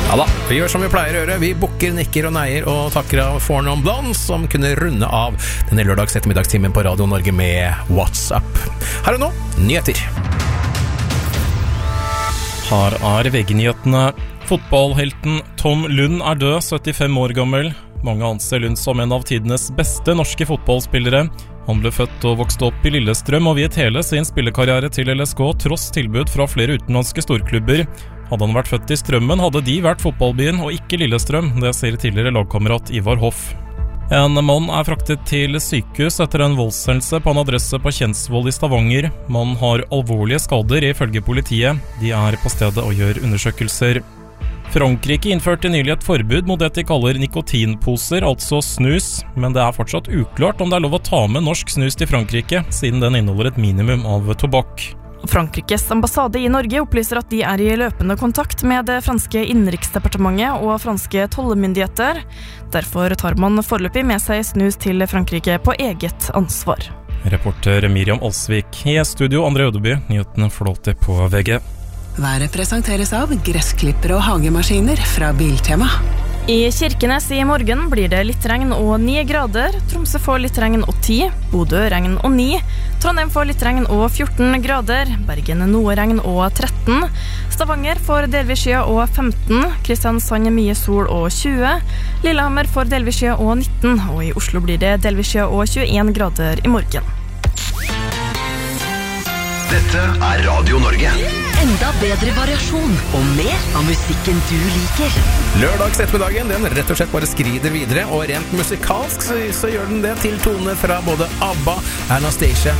Ja da, vi gjør som vi pleier å gjøre. Vi bukker, nikker og neier og takker av Four Non Blondes, som kunne runde av denne lørdags ettermiddagstimen på Radio Norge med What's Up. Her og nå, nyheter. Her VG-nyhetene. Fotballhelten Tom Lund død, 75 år gammel. Mange anser Lund som en av tidenes beste norske fotballspillere. Han ble født og vokste opp i Lillestrøm og viet hele sin spillekarriere til LSK tross tilbud fra flere utenlandske storklubber. Hadde han vært født i Strømmen, hadde de vært fotballbyen og ikke Lillestrøm, det sier tidligere lagkamerat Ivar Hoff. En mann fraktet til sykehus etter en voldshendelse på en adresse på Kjensvoll i Stavanger. Mannen har alvorlige skader ifølge politiet. De på stedet og gjør undersøkelser. Frankrike innførte nylig et forbud mot det de kaller nikotinposer, altså snus, men det fortsatt uklart om det lov å ta med norsk snus til Frankrike, siden den inneholder et minimum av tobakk. Frankrikes ambassade i Norge opplyser at de i løpende kontakt med det franske innenriksdepartementet og franske tollmyndigheter. Derfor tar man foreløpig med seg snus til Frankrike på eget ansvar. Reporter Miriam Alsvik. I studio André Ødeby, nyhetene flåter på VG. Været presenteres av gressklipper og hagemaskiner fra Biltema. I Kirkenes i morgen blir det litt regn og 9 grader. Tromsø får litt regn og 10. Bodø regn og 9. Trondheim får litt regn og 14 grader. Bergen noe regn og 13. Stavanger får delvis skya og 15. Kristiansand mye sol og 20. Lillehammer får delvis skya og 19. Og i Oslo blir det delvis skya og 21 grader i morgen. Dette Radio Norge. Enda bedre variasjon og mer av musikken du liker. Lørdags ettermiddagen, den rett og slett bare skrider videre, og rent musikalsk så gjør den det til toner fra både ABBA, Anastacia